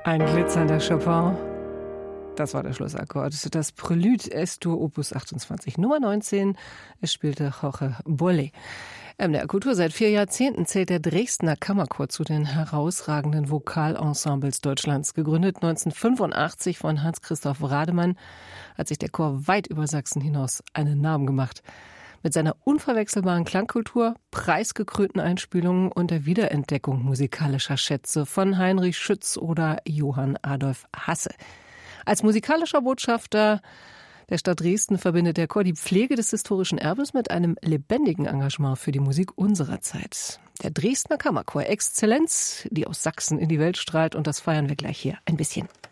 Ein glitzernder Chopin. Das war der Schlussakkord. Das Prelude S-Dur Opus 28 Nummer 19. Es spielte Jorge Bolle. MDR Kultur. Seit 4 Jahrzehnten zählt der Dresdner Kammerchor zu den herausragenden Vokalensembles Deutschlands. Gegründet 1985 von Hans-Christoph Rademann hat sich der Chor weit über Sachsen hinaus einen Namen gemacht. Mit seiner unverwechselbaren Klangkultur, preisgekrönten Einspielungen und der Wiederentdeckung musikalischer Schätze von Heinrich Schütz oder Johann Adolf Hasse. Als musikalischer Botschafter der Stadt Dresden verbindet der Chor die Pflege des historischen Erbes mit einem lebendigen Engagement für die Musik unserer Zeit. Der Dresdner Kammerchor Exzellenz, die aus Sachsen in die Welt strahlt, und das feiern wir gleich hier ein bisschen.